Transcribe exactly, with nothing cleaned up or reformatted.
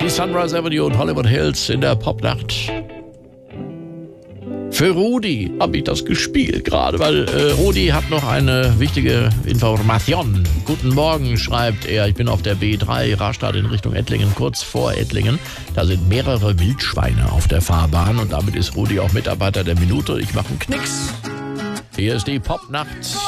Sunrise Avenue und Hollywood Hills in der Popnacht. Für Rudi habe ich das gespielt gerade, weil äh, Rudi hat noch eine wichtige Information. Guten Morgen, schreibt er. Ich bin auf der B drei, Rastatt in Richtung Ettlingen, kurz vor Ettlingen. Da sind mehrere Wildschweine auf der Fahrbahn und damit ist Rudi auch Mitarbeiter der Minute. Ich mache einen Knicks. Hier ist die Popnacht.